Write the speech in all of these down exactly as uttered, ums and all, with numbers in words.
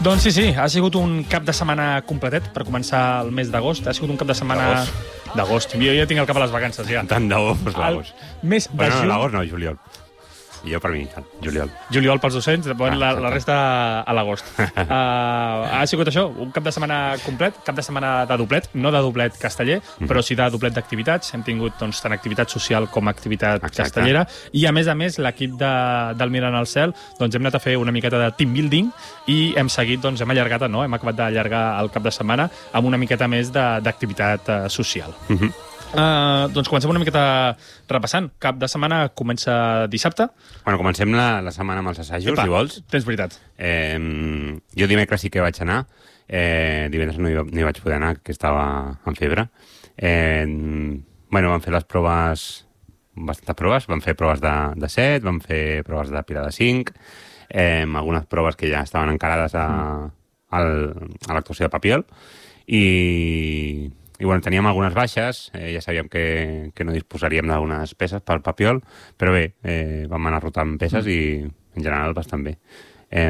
Doncs sí, sí, ha sigut un cap de setmana completet per començar el mes d'agost. Ha sigut un cap de setmana d'agost. Jo ja tinc el cap a les vacances, ja. Tant d'agost, l'agost. Mes de bueno, juny... no, l'agost no, juliol. I jo per mi, juliol. Juliol pels docents, ah, la, la resta a l'agost. uh, ha sigut això, un cap de setmana complet, cap de setmana de doblet, no de doblet casteller, mm. però sí de doblet d'activitats. Hem tingut doncs, tant activitat social com activitat Exacte. castellera. I, a més a més, l'equip de, del Mirant al Cel, doncs hem anat a fer una miqueta de team building i hem seguit, doncs hem allargat, no? Hem acabat d'allargar el cap de setmana amb una miqueta més d'activitat uh, social. Mm-hmm. Uh, doncs comencem una miqueta repassant. Cap de setmana comença dissabte. Bueno, comencem la, la setmana amb els assajos, Epa, si vols. Tens veritat. Eh, jo dimecres sí que vaig anar. Eh, divendres no hi, no hi vaig poder anar, que estava en febre. Eh, bueno, vam fer les proves, bastantes proves. Vam fer proves de, de set, vam fer proves de pila de cinc, eh, algunes proves que ja estaven encarades a, a l'actuació de Papiol. I... I bueno, teníem algunes baixes, eh, ja sabíem que, que no disposaríem d'algunes peces per Papiol, però bé, eh, vam anar rotant peces mm. i en general bastant bé. Eh,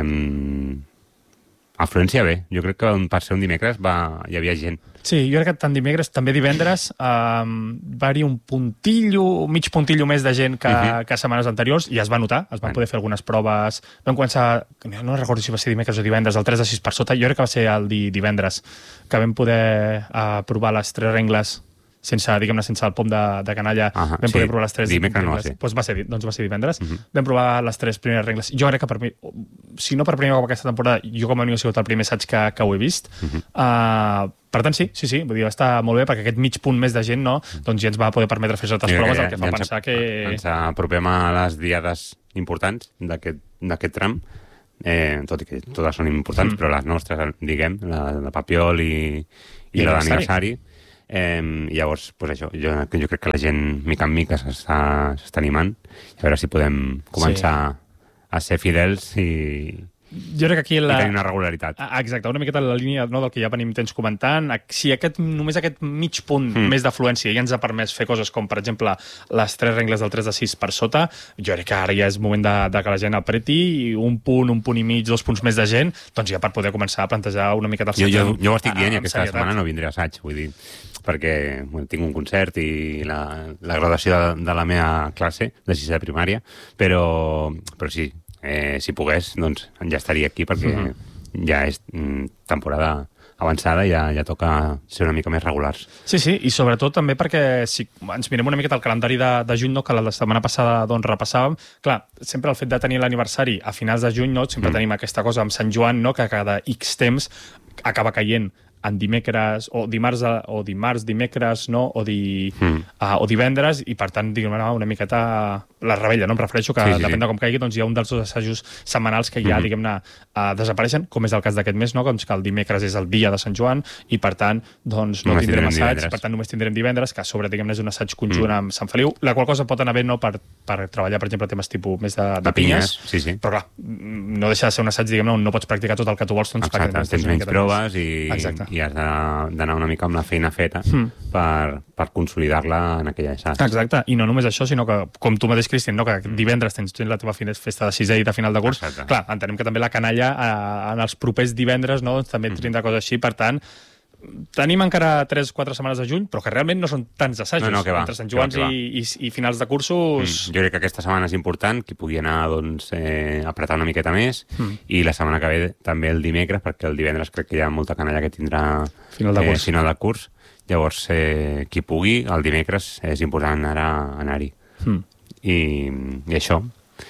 afluència bé, jo crec que per ser un dimecres va, hi havia gent. Sí, jo crec que tant dimecres, també divendres, eh, va haver un puntillo, mig puntillo més de gent que, uh-huh. que setmanes anteriors, i es va notar, es van poder fer algunes proves. Vam començar, no recordo si va ser dimecres o divendres, el tres de sis per sota, jo crec que va ser el divendres, que vam poder uh, provar les tres rengles sense, diguem-ne, sense el pom de, de canalla. Uh-huh, vam poder sí. provar les tres dimecres no va ser. Pues va ser, doncs va ser divendres. Uh-huh. Vam provar les tres primeres rengles. Jo crec que per mi, si no per primer cop aquesta temporada, jo com a mínim ha sigut el primer assaig que, que ho he vist. Uh-huh. Uh, per tant, sí, sí, sí, vull dir, va estar molt bé perquè aquest mig punt més de gent, no, doncs ja ens va poder permetre fer certes proves, el que fa ja pensar que... Ens apropem a les diades importants d'aquest tram, eh, tot i que totes són importants, mm. però les nostres, diguem, la de Papiol i, i, I la d'aniversari. Eh, llavors, pues això, jo, jo crec que la gent mica en mica s'està animant, a veure si podem començar sí. a ser fidels i, jo crec que aquí la... i tenir una regularitat. Exacte, una miqueta la línia, no, del que ja venim temps comentant. Si aquest, només aquest mig punt mm. més d'afluència ja ens ha permès fer coses com, per exemple, les tres rengles del tres de sis per sota, jo crec que ara ja és moment de, de que la gent apreti, i un punt, un punt i mig, dos punts més de gent, doncs ja per poder començar a plantejar una miqueta el jo, jo, jo ho estic dient, i aquesta setmana no vindré a assaig, vull dir, perquè bueno, tinc un concert i la, la graduació de, de la meva classe de sisè de primària, però, però sí, eh, si pogués, doncs ja estaria aquí perquè uh-huh. ja és mm, temporada avançada i ja, ja toca ser una mica més regulars. Sí, sí, i sobretot també perquè si ens mirem una miqueta el calendari de, de juny, no, que la setmana passada doncs, repassàvem, clar, sempre el fet de tenir l'aniversari a finals de juny, no, sempre mm. tenim aquesta cosa amb Sant Joan, no, que cada X temps acaba caient en dimecres, o dimarts, o dimarts, dimecres, no? O, di, mm. uh, o divendres, i per tant, diguem una miqueta la rebella, no? Em refereixo que sí, sí, depèn sí. de com caigui, doncs hi ha un dels dos assajos setmanals que ja, mm-hmm. diguem-ne, uh, desapareixen, com és el cas d'aquest mes, no? Doncs que el dimecres és el dia de Sant Joan, i per tant, doncs no només tindrem assaig, divendres. Per tant només tindrem divendres, que a sobre, diguem-ne, és un assaig conjunt mm. amb Sant Feliu, la qual cosa pot anar bé, no?, per, per treballar, per exemple, temes tipus més de, de, de pinyes, pinyes sí, sí. però clar, no deixa de ser un assaig, diguem-ne, on no pots practicar tot el que tu vols, doncs Exacte, perquè tens menys proves i, i has de d'anar una mica amb la feina feta mm. per, per consolidar-la en aquella assaig. Exacte, i no només això, sinó que, com tu mateix, Cristian, no, que divendres tens la teva festa de sisè i de final de curs, Exacte. Clar, entenem que també la canalla eh, en els propers divendres, no, doncs també mm. tindrà coses així, per tant, tenim encara tres o quatre setmanes de juny, però que realment no són tants assajos, no, no, va, entre Sant Joans va, i, i, i finals de cursos... Mm. Jo crec que aquesta setmana és important, que pugui anar doncs, eh, apretar una miqueta més, mm. i la setmana que ve també el dimecres, perquè el divendres crec que hi ha molta canalla que tindrà final de curs. Eh, final de curs. Llavors, eh, qui pugui, el dimecres és important anar anar-hi. Mm. I, I això.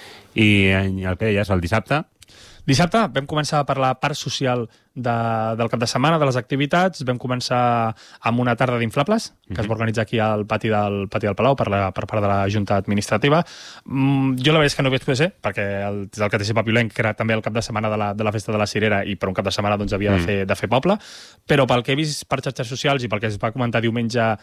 I el que deies, el dissabte... Dissabte vam començar per la part social de, del cap de setmana, de les activitats. Vam començar amb una tarda d'inflables, que uh-huh. es va organitzar aquí al pati del, pati del Palau per, la, per part de la Junta Administrativa. Mm, jo la veritat és que no hi vaig poder ser, perquè el, el K T C Papiolenc, que era també el cap de setmana de la, de la festa de la Cirera, i per un cap de setmana doncs, havia uh-huh. de, fer, de fer poble, però pel que he vist per xarxes socials i pel que es va comentar diumenge a,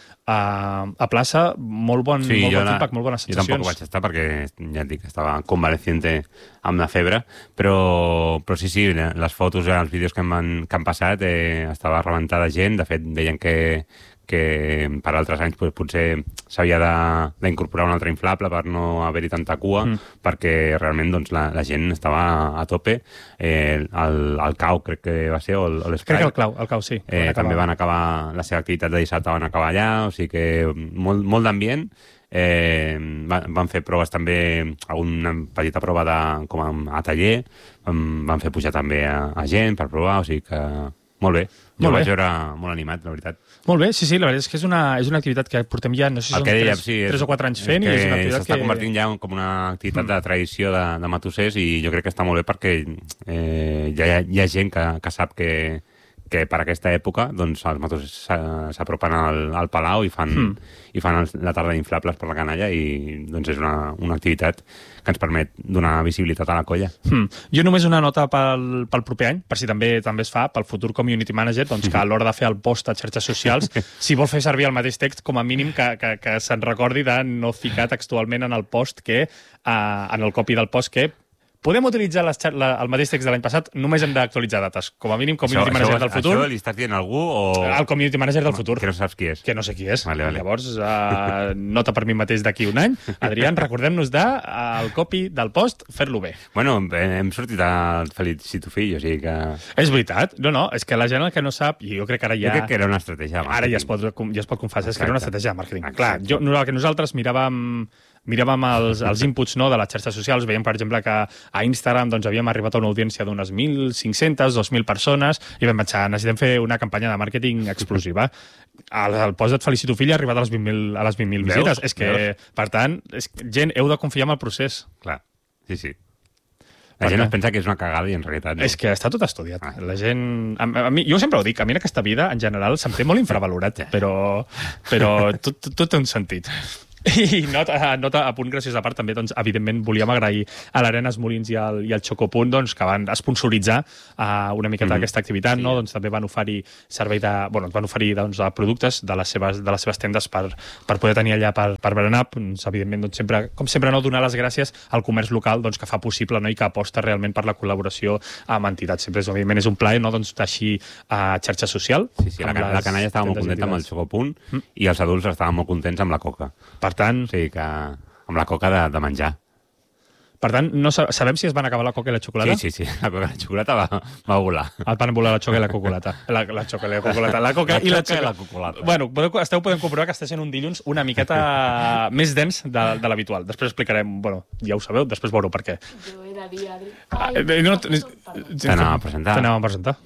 a plaça, molt bon, sí, molt bon la, feedback, molt bones sensacions. Jo tampoc vaig estar perquè, ja et dic, estava convaleciente amb la febre, però, però sí, sí, les fotos i els vídeos que em van que han passat, eh, estava rebentada gent. De fet, deien que, que per altres anys pues, potser s'havia d'incorporar un altre inflable per no haver-hi tanta cua, mm. perquè realment doncs, la, la gent estava a tope. Eh, el, el cau crec que va ser, o l'Sky. Crec que el clau, el cau sí. Eh, van també van acabar la seva activitat de dissabte, van acabar allà, o sigui que molt, molt d'ambient. Eh, van, van fer proves també, alguna petita prova de, com a, a taller, van, van fer pujar també a, a gent per provar, o sigui que molt bé. Jo Molt vaig bé. veure molt animat, la veritat. Molt bé, sí, sí, la veritat és que és una, és una activitat que portem ja, no sé si són dèiem, tres, sí, és, tres o quatre anys fent, és i és una activitat s'està que... convertint ja com una activitat de tradició de, de matossers, i jo crec que està molt bé perquè eh, ja hi ha, hi ha gent que, que sap que, que per aquesta època doncs, els matossers s'apropen al, al Palau i fan, mm. i fan els, la tarda d'inflables per la canalla, i doncs és una, una activitat que ens permet donar visibilitat a la colla. Hmm. Jo només una nota pel, pel proper any, per si també també es fa, pel futur community manager, doncs que a l'hora de fer el post a xarxes socials, si vol fer servir el mateix text, com a mínim que, que, que se'n recordi de no ficar textualment en el post que, uh, en el copy del post que podem utilitzar les, la, el mateix text de l'any passat, només hem d'actualitzar dates. Com a mínim, community això, manager això, del futur... Això li estàs dient a algú o... El community manager del futur. Que no saps qui és. Que no sé qui és. Vale, vale. Llavors, uh, nota per mi mateix d'aquí un any. Adrián, recordem-nos de el copy del post, fer-lo bé. Bueno, hem sortit al Felicito Fill, o sigui que... És veritat. No, no, és que la gent el que no sap, i jo crec que ara ja... Jo crec que era una estratègia de Ara ja es pot, ja es pot confessar, és que era una estratègia de màrqueting. Clar, jo, no, que nosaltres miràvem... miràvem els, els inputs no, de les xarxes socials, veiem, per exemple, que a Instagram doncs, havíem arribat a una audiència d'unes mil cinc-centes, dos mil persones, i vam pensar, necessitem fer una campanya de màrqueting explosiva. El, el post et felicito fill ha arribat a les vint mil visites. És que, Veus? Per tant, és, gent, heu de confiar en el procés. Clar, sí, sí. La gent es pensa que és una cagada i en realitat no. És que està tot estudiat. Ah. La gent... A, a mi, jo sempre ho dic, a mi en aquesta vida, en general, se'm té molt infravalorat, però, però tot, tot, tot té un sentit. I nota, nota a punt graciós a part, també, doncs, evidentment, volíem agrair a l'Arenas Molins i al, i al Xocopunt doncs, que van sponsoritzar uh, una miqueta mm. aquesta activitat. Sí. No? Doncs, també van oferir servei de, bueno, van oferir doncs, productes de les seves, de les seves tendes per, per poder tenir allà per, per berenar. Doncs, evidentment, doncs, sempre, com sempre, no donar les gràcies al comerç local doncs, que fa possible, no? I que aposta realment per la col·laboració amb entitats. Sempre és, evidentment, és un plaer, no? Doncs, així a xarxa social. Sí, sí, la, la canalla estava molt contenta amb el Xocopunt mm. i els adults estaven molt contents amb la coca. Per tant... Sí, que amb la coca de, de menjar. Per tant, no sabem si es van acabar la coca i la xocolata? Sí, sí, sí. La coca i la xocolata va, va volar. Et van volar la xoca i la cocolata. La, la xoca i la cocolata. La coca la i la, xoca i la cocolata. Bueno, esteu podent comprovar que està sent un dilluns una miqueta més dens de, de l'habitual. Després explicarem, bueno, ja ho sabeu, després veureu per què. Jo he de dir, Adri... Ai, ah, no, T'anàvem a presentar. T'anàvem a presentar.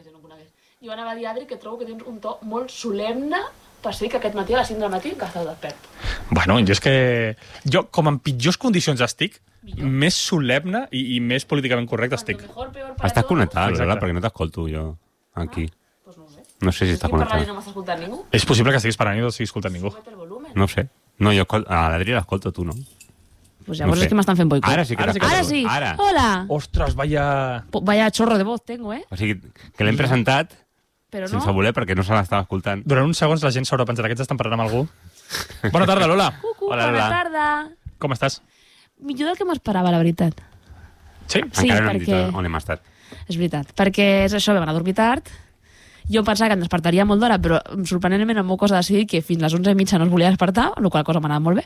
Jo anava a dir, Adri, que trobo que tens un to molt solemne per ser que aquest matí a les cinc del matí encara estàs despert. Bueno, jo és que... Jo, com en pitjors condicions estic, millor. Més solemne i, i més políticament correcte estic. Mejor, peor, estàs connectat, Lola, perquè no t'escolto jo aquí. Ah, pues no sé. No sé si està connectat. No m'està escoltant ningú? És possible que estiguis parlant i no estiguis escoltant ningú. No sé. No, jo a l'Adri l'escolto, tu no. Pues llavors no sé. És que m'estan fent boicot. Ara sí que t'escolto. Ara sí. Ara. Hola. Ostres, vaya... Vaya chorro de voz tengo, eh? O sigui, que l'hem presentat... Però no. Sense voler, perquè no se l'estava escoltant. Durant uns segons la gent s'haurà pensat, aquests estan parlant amb algú. Bona tarda, Lola. Cucu, Hola, bona Lola. tarda. Com estàs? Millor del que m'esperava, la veritat. Sí? Sí, encara no hem perquè... dit on hem estat. És veritat, perquè és això, vam anar a dormir tard. Jo em pensava que em despertaria molt d'hora, però sorprenentment el meu cos ha decidit que fins les onze i mitja no es volia despertar, la qual cosa m'ha anat molt bé.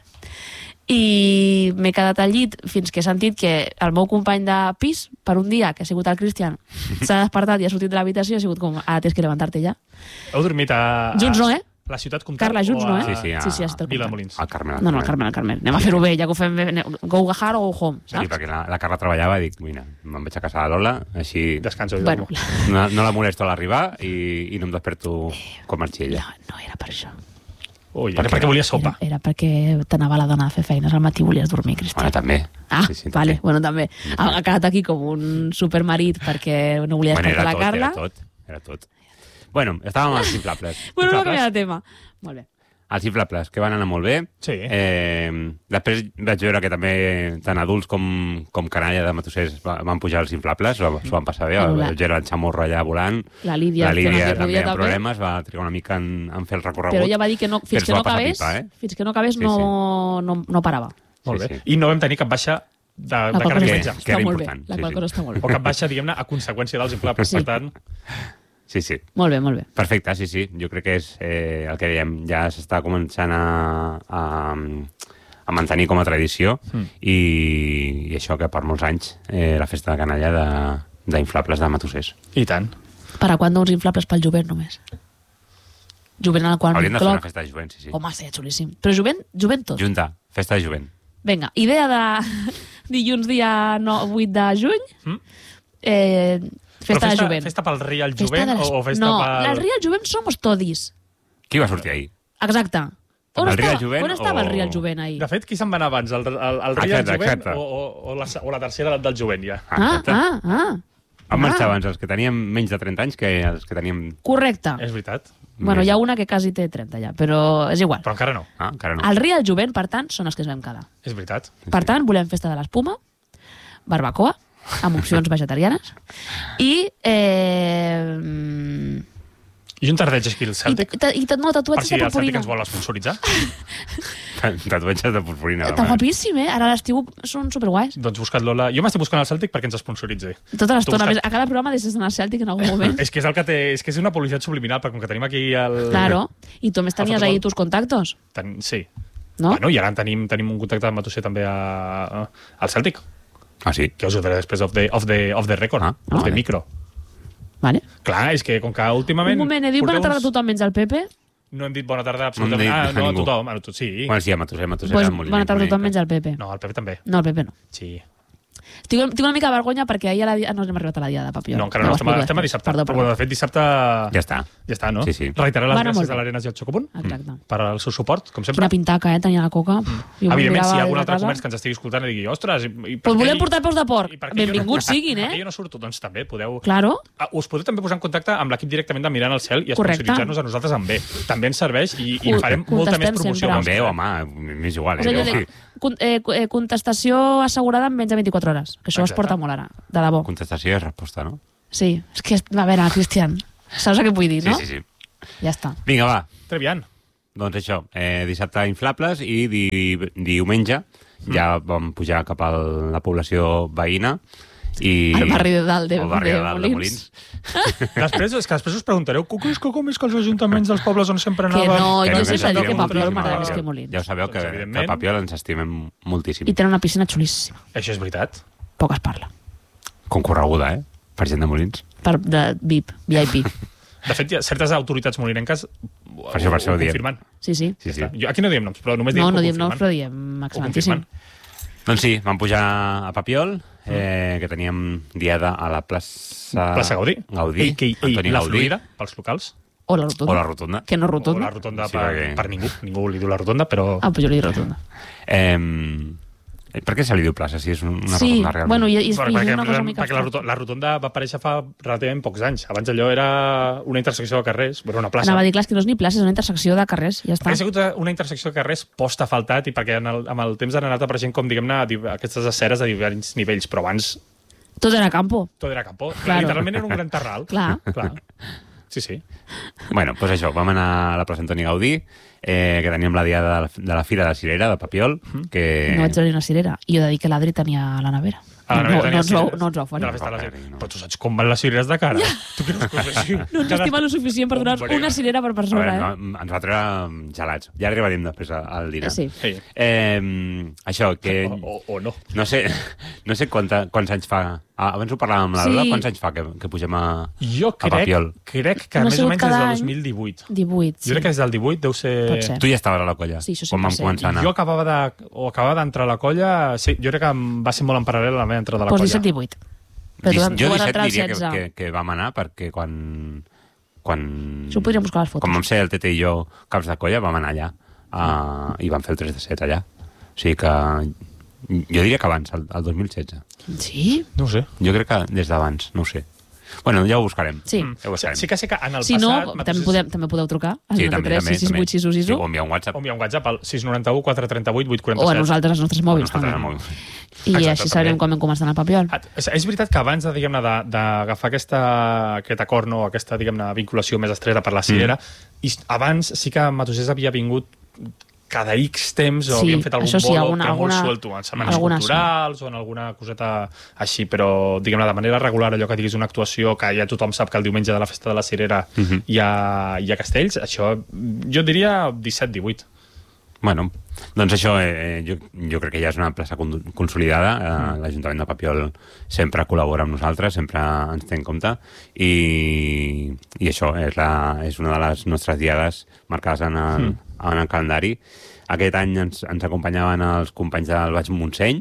I m'he quedat al llit fins que he sentit que el meu company de pis, per un dia, que ha sigut el Cristian, s'ha despertat i ha sortit de l'habitació i ha sigut com, ara tens que levantar-te ja. Heu dormit a... Junts no, eh? La ciutat comtal? Carla, junts a... no, eh? Sí, sí, a... sí, sí, a ciutat Vila de comtal. Molins. Al Carmel. No, no, al Carmel, al Carmel. Anem a fer-ho bé, ja que ho fem bé. Go a hard o go home, saps? Sí, perquè la, la Carla treballava i dic, mira, me'n vaig a casa de Lola, així... Descanso. Bueno. No, no la molesto a l'arribar i, i no em desperto com marxi ella. No, no era per això. Ui, per perquè volia sopa. Era, era perquè t'anava la dona a fer feines al matí i volies dormir, Cristian. Bueno, també. Ah, sí, sí, vale, també. bueno, també. Ha, ha quedat aquí com un supermarit perquè no volia bueno, despertar la tot, Carla. Era tot, era tot. Bueno, estàvem als inflables. Bueno, no inflables. canvia de tema. Molt bé. Els inflables, que van anar molt bé. Sí. Eh, després vaig veure que també tant adults com, com canalla de matossers van pujar els inflables, s'ho van passar bé. La... El Gerard Chamorro allà volant. La Lídia, la Lídia que també amb problemes, va trigar una mica en, en fer el recorregut. Però ella va dir que no, fins, que no acabés, pipa, eh? fins que no acabés sí, no, sí. no, no parava. Molt sí, bé. Sí. I no vam tenir cap baixa de, de carn i metge. Que era important. La sí, qual sí. cosa està molt bé. O cap baixa, diguem-ne, a conseqüència dels inflables. Sí. Per tant... Sí, sí. Molt bé, molt bé. Perfecte, sí, sí. Jo crec que és eh, el que dèiem. Ja s'està començant a, a, a mantenir com a tradició mm. i, i això que per molts anys eh, la festa de canalla d'inflables de, de Matossers. I tant. Per a quan uns inflables pel jovent només? Jovent al qual... Hauríem de fer una festa de jovent, sí, sí. Home, seria xulíssim. Però jovent, jovent tot. Junta, festa de jovent. Vinga, idea de dilluns dia no, vuit de juny, mm? eh, festa, festa de jovent. Festa pel Real Jovent les... o festa no, pel... No, el Real Jovent somos todis. Qui va sortir ahir? Exacte. On, el estava, Real Jovent on estava o... el Real Jovent ahir? De fet, qui se'n va anar abans? El, el, el Real exacte, Jovent exacte. o, o, o, la, o la tercera edat del jovent, ja? Ah, ah, ah. Van marxar ah. abans els que teníem menys de trenta anys que els que teníem... Correcte. És veritat. Bueno, més. hi ha una que quasi té trenta ja, però és igual. Però encara no. Ah, encara no. El Real Jovent, per tant, són els que es vam quedar. És veritat. Per tant, volem festa de l'espuma, barbacoa, amb opcions vegetarianes, i... Eh, I un tardeig aquí al Cèltic? I, i, i no, Per tatuatges si de el Cèltic purpurina. ens vol esponsoritzar? Tatuatges de purpurina. Està guapíssim, eh? Ara a l'estiu són superguais. Doncs buscat-lo. La... Jo m'estic buscant el Cèltic perquè ens esponsoritzi. Tota l'estona. buscat- A cada programa deixes d'anar al Cèltic en algun moment. És que és el que té... És que és una publicitat subliminal, perquè com que tenim aquí el... Claro. I tu més tenies El ahí futbol. tus contactos, Ten... Sí. no? Bueno, i ara en tenim, tenim un contacte amb Matosser també a... a- al Cèltic, Ah, sí? que us ho diré després of the, of the, of the record, Ah, of the vale. micro. Vale. Clar, és que com que últimament... Un moment, he dit bona porteu tarda a uns- tothom menys al Pepe. No hem dit bona tarda No absolutament. hem dit ah, a no, a ningú. tothom. A tot, sí. Bueno, sí, a Matossers, Matossers Pues, era molt bona tarda a bonic, tothom bonic. menys al Pepe. No, el Pepe també. No, el Pepe no. Sí. Tinc, tinc una mica de vergonya perquè ahir a la dia... Ah, no, no hem arribat a la dia de Papiol. No, encara no, ho estem, a- explico estem a després. dissabte. Perdó, Però, perdó. bueno, de fet, dissabte... Ja està. Ja està, no? Sí, sí. Reiterar les Bueno, molt gràcies bé. a l'Arenas i al Xocopunt Exacte. per al seu suport, com sempre. Quina pintaca, eh, tenia la coca. Jo me'n Evidentment, mirava si hi ha des algun de altre casa. comerç que ens estigui escoltant i digui, ostres... I, i per Pues què volem ell- portar peus de porc. i per què jo no- Benvinguts siguin, Per què eh? jo no surto? Doncs també podeu... Claro. Ah, us podeu també posar en contacte amb l'equip directament de Mirant al Cel i Correcte. esponsoritzar-nos a nosaltres amb bé. També ens serveix i, i Ho- farem molta més contestem promoció. sempre. Amb bé o home, m'és igual. És allò Eh? de con- eh, co- eh, contestació assegurada en menys de vint-i-quatre hores. Que això es Exacte. porta molt ara, de debò. Contestació i resposta, no? Sí, és que, a veure, Cristian, saps el que vull dir, Sí, no? sí, sí. Ja està. Vinga, va. Trevian. Doncs això, eh, dissabte inflables i di diumenge ja vam pujar cap a la població veïna i... Al barri de dalt de- al barri de, de dalt de Molins. Molins. Després, és que després us preguntareu, com és que, com és que els ajuntaments dels pobles on sempre Que anàvem... no, Que jo no, sempre ens dic que estimem Papiol moltíssim, m'agrada més Papiol. que Molins. Ja ho sabeu que, Doncs, que a evidentment. Papiol ens estimem moltíssim. I tenen una piscina xulíssima. Això és veritat. Poc es parla. Concorreguda, eh? Per gent de Molins. Per, de V I P, V I P. De fet, hi ha certes autoritats molinenques ho, Per això, per això ho diem. confirmen. Sí, sí. Sí, sí. Jo aquí no diem noms, però només diem No, que no ho diem noms, confirmen. però diem Ho excel·lentíssim. confirmen. Doncs sí, vam pujar a Papiol, eh, que teníem diada a la plaça... Plaça Gaudí, Gaudí, a k a. Antoni La Gaudí. Florida, pels locals. O la rotonda. O la rotonda. Que no O la rotonda. rotonda Sí, per, perquè- per ningú. Ningú li diu la rotonda, però... Ah, pues jo li dic rotonda. Eh, per què se li diu plaça, si és una Sí, rotonda realment? bueno, i, i, i Bueno, és perquè una cosa mica... perquè la, rotonda, la rotonda va aparèixer fa relativament pocs anys. Abans allò era una intersecció de carrers, però una plaça. Anava a dir, clar, és que no és ni plaça, és una intersecció de carrers, ja està. Ha sigut una intersecció de carrers post-afaltat i perquè en el, amb el temps han anat apareixent com, diguem-ne, di- aquestes aceres de diferents nivells, però abans Tot era campo. tot era campo. Claro. Literalment era un gran terral. Clar. Clar. Sí, sí. Bueno, doncs això, vam anar a la plaça Antoni Gaudí, eh, que teníem la diada de la, de la Fira de la Cirera, de Papiol, que... No vaig veure una cirera. I jo de dir que l'Adri tenia a la nevera. A la no, nevera no, tenia ens vau, cireres. no ens vau De oferir. la festa de la No, Cirera. no. Però tu saps com van les cireres de cara? Tu que no es coses així. No ens estima lo suficient per donar Hombre. una cirera per A veure, persona, eh? no, ens va treure gelats. Ja arribarem després al- al dinar. Sí. Sí. Eh, això, que... O, o, o no. No sé, no sé quanta, quants anys fa... Ah, abans ho parlàvem amb la Lola, Sí. quants anys fa que, que pugem a, Jo a Papiol? crec, crec que No ha més o sigut menys des cada del any. dos mil divuit. divuit, sí. Jo crec que des del divuit deu ser... Pot ser. Tu ja estaves a la colla, Sí, això quan vam sempre sé. començar a anar. Jo acabava de, o acabava d'entrar a la colla, sí, jo crec que em va ser molt en paral·lel a la meva entrada a la Pues colla. disset divuit. Però tu, Dis- tu jo vas disset entrar al diria que, setze. que, que vam anar perquè quan... quan Això ho podríem buscar a les fotos. quan vam ser el Tete i jo caps de colla, vam anar allà uh, i vam fer el tres de set allà. O sigui que jo diria que abans, el, el dos mil setze. Sí? No ho sé. Jo crec que des d'abans, no ho sé. Bueno, ja ho buscarem. Sí. Ja ho buscarem. Sí que sé que en el Si no, passat... també Matossers- podem, també podeu trucar al Sí, noranta també, tres també. sis sis vuit sis u sis Sí, u o enviar un WhatsApp. O enviar un WhatsApp al sis nou u, quatre tres vuit, vuit quatre o a set. nosaltres, als nostres mòbils. Nosaltres també. molt... I Exacte, així sabrem també. com hem començat a Papiol. Ah, És, és veritat que abans de, diguem-ne, de- d'agafar aquesta, aquest acord, no, aquesta, diguem-ne, vinculació més estreta per la cirera, mm. i abans sí que Matossers havia vingut cada X temps o Sí, havíem fet algun això sí, bolo alguna- però molt alguna- suelto, en setmanes alguna sí. culturals o en alguna coseta així, però diguem-ne de manera regular, allò que diguis una actuació que ja tothom sap que el diumenge de la festa de la Cirera uh -huh. hi, ha, hi ha castells, això jo diria disset divuit. Bueno, doncs això eh, jo, jo crec que ja és una plaça con consolidada. Eh, mm. L'Ajuntament de Papiol sempre col·labora amb nosaltres, sempre ens té en compte i, i això és, la, és una de les nostres diades marcades en el, mm. en el calendari. Aquest any ens, ens acompanyaven els companys del Baix Montseny,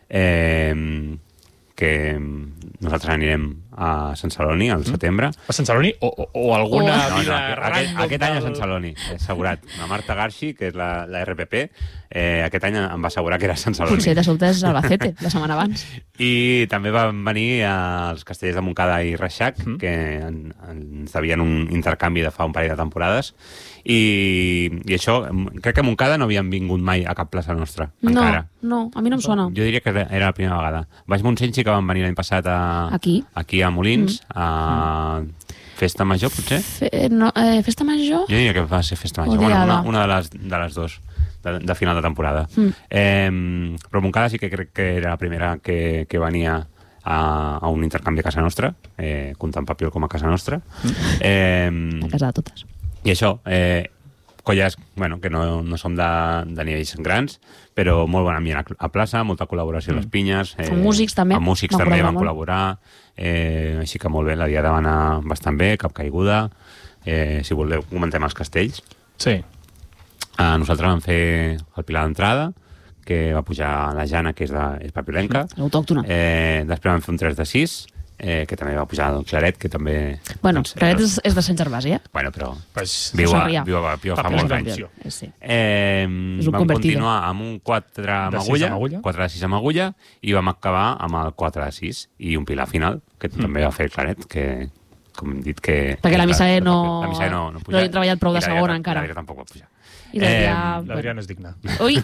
eh, que nosaltres anirem a Sant Celoni al setembre. A Sant Celoni o, o, o alguna No, no, vila aquest, random aquest any a del- Sant Celoni, assegurat. La Marta Garxi, que és la, la R P P, eh, aquest any em va assegurar que era Sant Celoni. Potser de sobte és Albacete, la setmana abans. I també van venir els castellers de Montcada i Reixac, mm. que en, ens devien un intercanvi de fa un parell de temporades. I, i això, crec que a Montcada no havien vingut mai a cap plaça nostra, encara. No, no, a mi no em sona. Jo diria que era era la primera vegada. Baix Montseny sí que van venir l'any passat a, Aquí. aquí a Molins, mm. a Festa Major, potser? Fe, no, eh, festa major? Jo diria que va ser Festa Major, O bueno, Diada. una, una de, les, de les dues, de, de final de temporada. Mm. Eh, però Montcada sí que crec que era la primera que, que venia a, a un intercanvi a casa nostra, eh, comptant Papiol com a casa nostra. Mm. Eh, A casa de totes. I això, eh, colles bueno, que no, no som de, de nivells grans, però molt bon ambient a, a plaça, molta col·laboració a les pinyes. Eh, Amb músics també. Amb músics Va també col·laborar van molt. col·laborar, eh, així que molt bé, la diada va anar bastant bé, cap caiguda. Eh, si voleu, comentem els castells. Sí. Uh, nosaltres vam fer el Pilar d'entrada, que va pujar la Jana, que és, de, és papiolenca. L'autòctona. Eh, després vam fer un tres de sis, eh, que també va pujar el Claret, que també... Bueno, doncs, Claret és, és de Sant Gervasi, eh? Bueno, però Pues, viu a, Sarrià. viu a Papiol fa Papiol molts de anys. Papiol. Eh, Sí. Eh, És un vam convertido. continuar amb un quatre amb De sis agulla, amb agulla. quatre de sis amb agulla, i vam acabar amb el quatre de sis i un pilar final, que mm. també va fer el Claret, que com hem dit que... Perquè la que Missa E de no- Papiol- la Missa E no, no, no havia treballat prou de I l'Adrià segona tam- encara. l'Adrià tampoc va pujar. I l'Adrià... L'Adrià no és digne. Ui,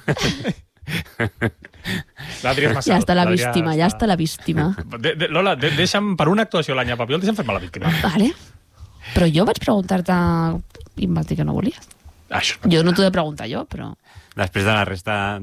L'Adrià és massa ja està la alt. L'Adrià víctima, ja està la víctima. De, de, Lola, de, deixa'm, per una actuació a l'any a Papiol, deixa'm fer-me la víctima. Vale. Però jo vaig preguntar-te i em vas dir que no volies. Això Jo no t'ho he de preguntar jo, però... Després de la resta